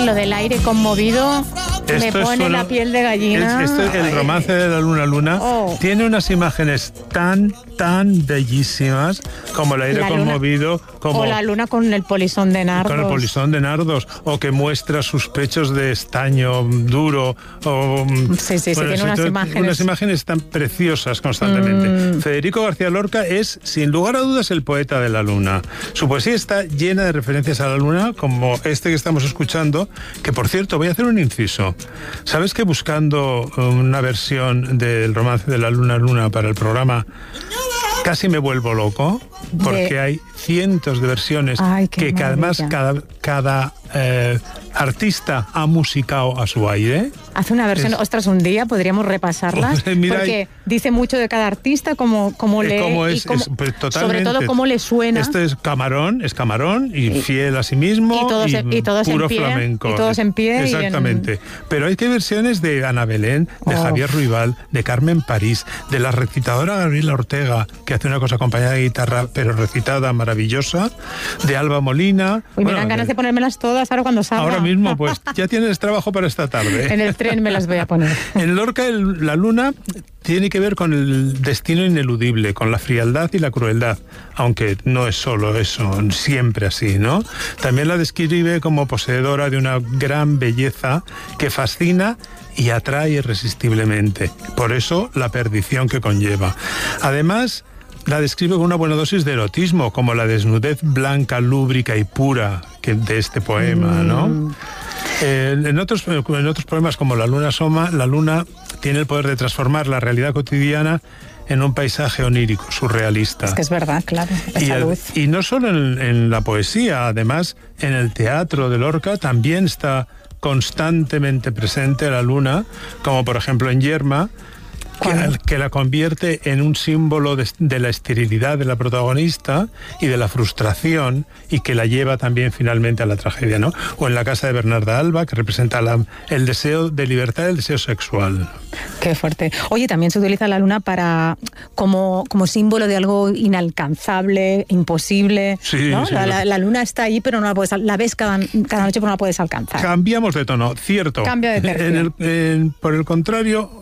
Lo del aire conmovido me pone la piel de gallina. El romance de la luna tiene unas imágenes tan bellísimas como el aire conmovido. O la luna con el polisón de nardos. Con el polisón de nardos, o que muestra sus pechos de estaño duro. Sí, tiene unas imágenes. Unas imágenes tan preciosas constantemente. Federico García Lorca es, sin lugar a dudas, el poeta de la luna. Su poesía está llena de referencias a la luna, como este que estamos escuchando, que por cierto, voy a hacer un inciso. ¿Sabes que buscando una versión del romance de la luna para el programa, casi me vuelvo loco? Porque hay cientos de versiones que además cada artista ha musicado a su aire. Hace una versión, ostras, un día podríamos repasarla, porque dice mucho de cada artista, cómo lee, pues, sobre todo cómo le suena. Este es Camarón y fiel a sí mismo, y todos puro en pie, flamenco. Y todos en pie. Exactamente. Pero hay que versiones de Ana Belén, de Javier Ruibal, de Carmen París, de la recitadora Gabriela Ortega, que hace una cosa acompañada de guitarra, pero recitada maravillosa, de Alba Molina. Me dan ganas de ponérmelas todas ahora cuando salga. Ahora mismo, pues ya tienes trabajo para esta tarde. En el tren me las voy a poner. En Lorca, la luna tiene que ver con el destino ineludible, con la frialdad y la crueldad, aunque no es solo eso, siempre así, ¿no? También la describe como poseedora de una gran belleza que fascina y atrae irresistiblemente. Por eso, la perdición que conlleva. Además, la describe con una buena dosis de erotismo, como la desnudez blanca, lúbrica y pura de este poema, ¿no? En otros poemas como La luna asoma, la luna tiene el poder de transformar la realidad cotidiana en un paisaje onírico, surrealista. Es que es verdad, claro, esa luz. Y no solo en la poesía, además en el teatro de Lorca también está constantemente presente la luna, como por ejemplo en Yerma, que la convierte en un símbolo de la esterilidad de la protagonista y de la frustración, y que la lleva también finalmente a la tragedia, ¿no? O en La casa de Bernarda Alba, que representa el deseo de libertad, el deseo sexual. Qué fuerte. Oye, también se utiliza la luna como símbolo de algo inalcanzable, imposible, ¿no? Sí, la luna está ahí, pero no la puedes, la ves cada noche, pero no la puedes alcanzar. Cambiamos de tono, cierto. Cambio de tercio. Por el contrario,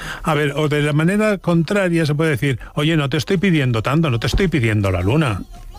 o de la manera contraria se puede decir, oye, no te estoy pidiendo tanto, no te estoy pidiendo la luna.